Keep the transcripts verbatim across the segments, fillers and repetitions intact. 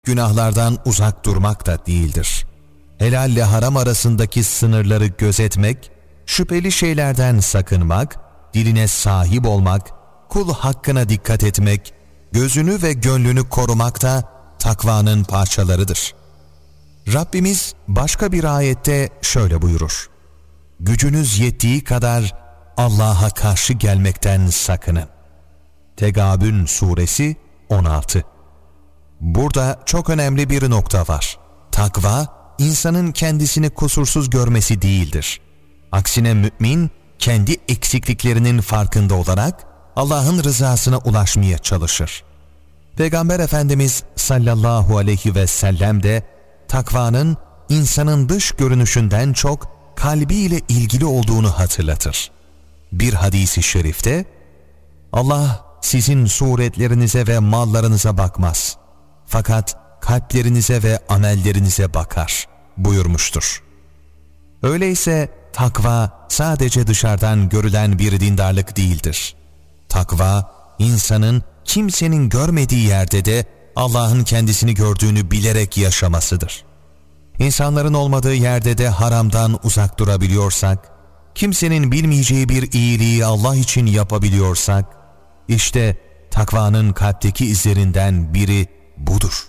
günahlardan uzak durmak da değildir. Helalle haram arasındaki sınırları gözetmek, şüpheli şeylerden sakınmak, diline sahip olmak, kul hakkına dikkat etmek, gözünü ve gönlünü korumak da takvanın parçalarıdır. Rabbimiz başka bir ayette şöyle buyurur: gücünüz yettiği kadar Allah'a karşı gelmekten sakının. Tegabün suresi on altı. Burada çok önemli bir nokta var. Takva, insanın kendisini kusursuz görmesi değildir. Aksine mümin, kendi eksikliklerinin farkında olarak Allah'ın rızasına ulaşmaya çalışır. Peygamber Efendimiz sallallahu aleyhi ve sellem de takvanın insanın dış görünüşünden çok kalbiyle ilgili olduğunu hatırlatır. Bir hadis-i şerifte, Allah sizin suretlerinize ve mallarınıza bakmaz, fakat kalplerinize ve amellerinize bakar buyurmuştur. Öyleyse takva sadece dışarıdan görülen bir dindarlık değildir. Takva, insanın kimsenin görmediği yerde de Allah'ın kendisini gördüğünü bilerek yaşamasıdır. İnsanların olmadığı yerde de haramdan uzak durabiliyorsak, kimsenin bilmeyeceği bir iyiliği Allah için yapabiliyorsak, işte takvanın kalpteki izlerinden biri budur.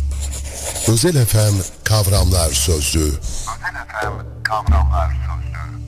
Özel F M Kavramlar Sözlüğü. Özel F M Kavramlar Sözlüğü.